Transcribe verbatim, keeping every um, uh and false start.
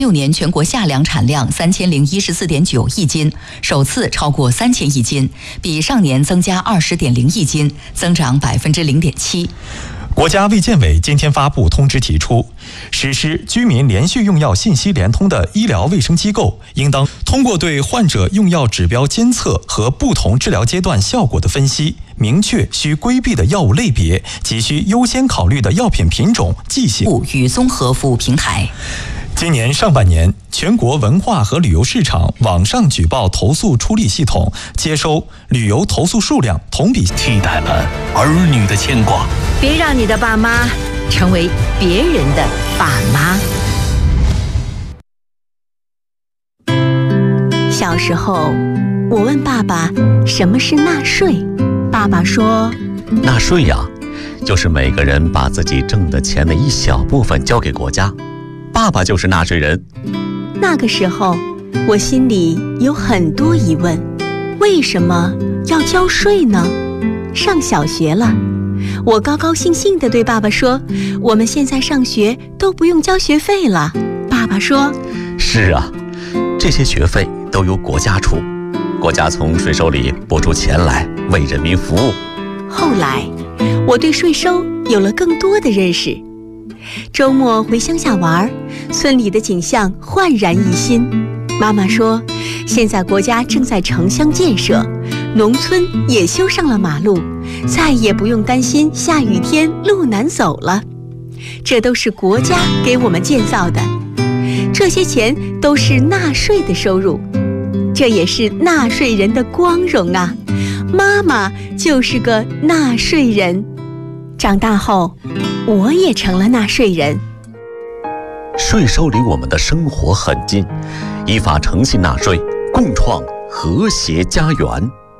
六年全国夏粮产量三千零一十四点九亿斤，首次超过三千亿斤，比上年增加二十点零亿斤，增长百分之零点七。 国家卫健委今天发布通知提出，实施居民连续用药信息联通的医疗卫生机构，应当通过对患者用药指标监测和不同治疗阶段效果的分析，明确需规避的药物类别及需优先考虑的药品品种、剂型与综合服务平台。 今年上半年，全国文化和旅游市场网上举报投诉处理系统接收旅游投诉数量同比替代了儿女的牵挂。 别让你的爸妈成为别人的爸妈。小时候，我问爸爸什么是纳税，爸爸说： 纳税呀，就是每个人把自己挣的钱的一小部分交给国家。爸爸就是纳税人。 那个时候，我心里有很多疑问，为什么要交税呢？上小学了，我高高兴兴地对爸爸说：我们现在上学都不用交学费了。爸爸说： 是啊，这些学费都由国家出，国家从税收里拨出钱来为人民服务。 后来，我对税收有了更多的认识。周末回乡下玩，村里的景象焕然一新。妈妈说，现在国家正在城乡建设，农村也修上了马路，再也不用担心下雨天路难走了。这都是国家给我们建造的，这些钱都是纳税的收入，这也是纳税人的光荣啊！妈妈就是个纳税人。长大后，我也成了纳税人。 税收离我们的生活很近，依法诚信纳税，共创和谐家园。